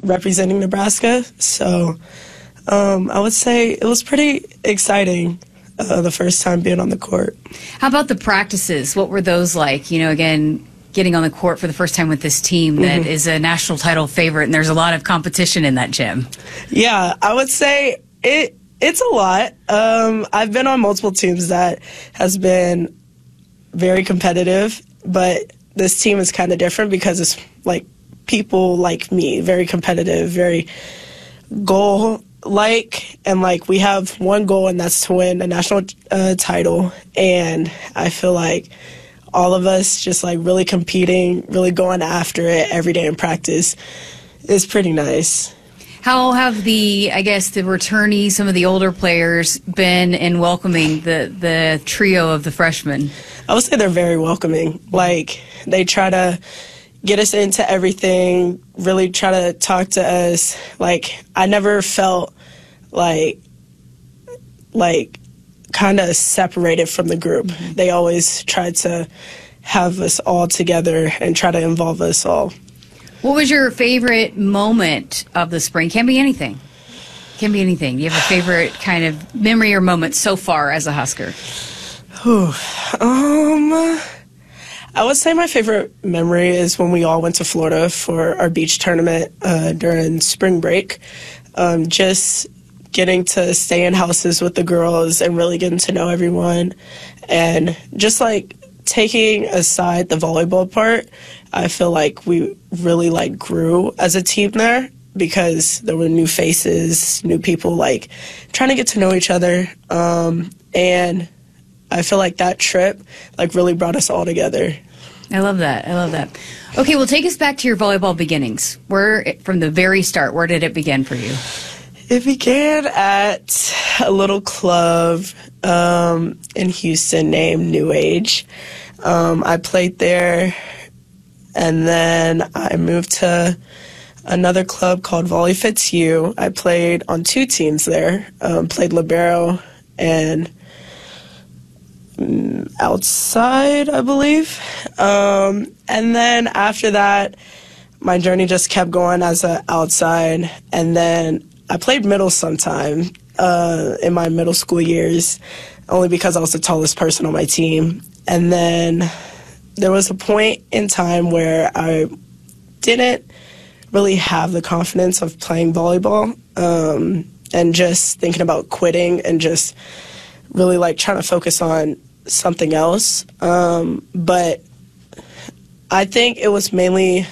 representing Nebraska. So I would say it was pretty exciting the first time being on the court. How about the practices? What were those like? You know, again, getting on the court for the first time with this team that is a national title favorite, and there's a lot of competition in that gym. Yeah, I would say it's a lot. I've been on multiple teams that has been very competitive, but this team is kind of different because it's like people like me, very competitive, very goal-like, and like we have one goal, and that's to win a national title. And I feel like all of us just like really competing, really going after it every day in practice is pretty nice. How have the returnees, some of the older players, been in welcoming the trio of the freshmen? I would say they're very welcoming. Like, they try to get us into everything, really try to talk to us. Like, I never felt like kind of separated from the group. They always tried to have us all together and try to involve us all. What was your favorite moment of the spring? Can be anything. Can be anything. Do you have a favorite kind of memory or moment so far as a Husker? I would say my favorite memory is when we all went to Florida for our beach tournament during spring break. Just getting to stay in houses with the girls and really getting to know everyone, and just like taking aside the volleyball part, I feel like we really like grew as a team there because there were new faces, new people like trying to get to know each other, and I feel like that trip like really brought us all together. I love that. I love that. Okay, well, take us back to your volleyball beginnings. From the very start, where did it begin for you? It began at a little club in Houston named New Age. I played there, and then I moved to another club called Volley Fits You. I played on 2 teams there, played libero and outside, I believe. And then after that, my journey just kept going as an outside, and then I played middle sometime in my middle school years, only because I was the tallest person on my team. And then there was a point in time where I didn't really have the confidence of playing volleyball, and just thinking about quitting and just really like trying to focus on something else. But I think it was mainly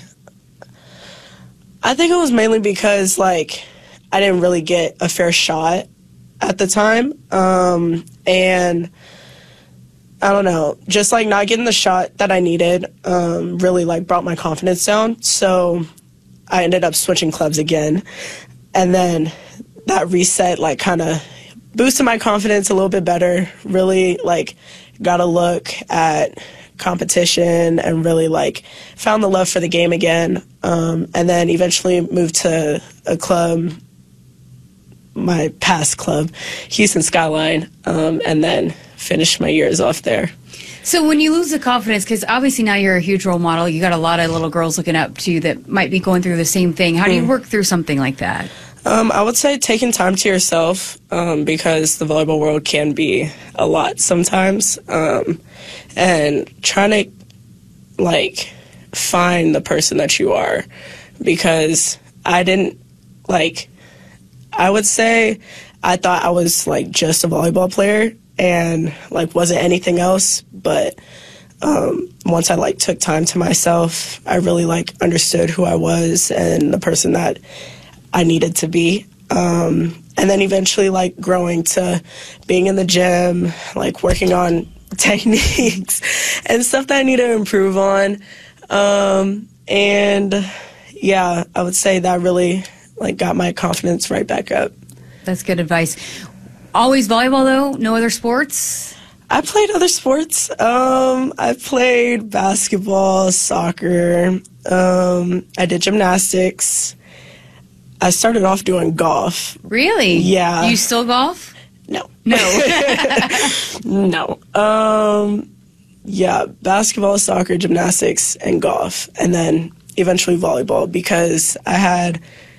because like I didn't really get a fair shot at the time. And I don't know, just like not getting the shot that I needed really like brought my confidence down. So I ended up switching clubs again. And then that reset like kind of boosted my confidence a little bit better, really like got a look at competition and really like found the love for the game again. And then eventually moved to a club, my past club, Houston Skyline, and then finished my years off there. So when you lose the confidence, because obviously now you're a huge role model, you got a lot of little girls looking up to you that might be going through the same thing. How do you work through something like that? I would say taking time to yourself, because the volleyball world can be a lot sometimes, and trying to like find the person that you are, because I would say I thought I was like just a volleyball player and like wasn't anything else, but once I like took time to myself, I really like understood who I was and the person that I needed to be. And then eventually like growing to being in the gym, like working on techniques and stuff that I need to improve on. And yeah, I would say that really like got my confidence right back up. That's good advice. Always volleyball though? No other sports? I played other sports. I played basketball, soccer. I did gymnastics. I started off doing golf. Really? Yeah. You still golf? No. No. No. Yeah, basketball, soccer, gymnastics, and golf. And then eventually volleyball, because I had